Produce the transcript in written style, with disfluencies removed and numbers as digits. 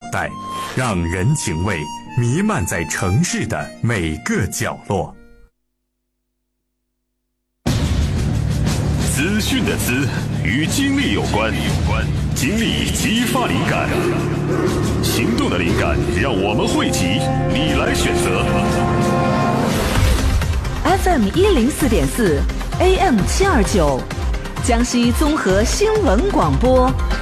袋，让人情味弥漫在城市的每个角落。 资讯的资与精力有关，精力激发灵感，行动的灵感让我们汇集，你来选择。 FM 104.4 AM 729，江西综合新闻广播。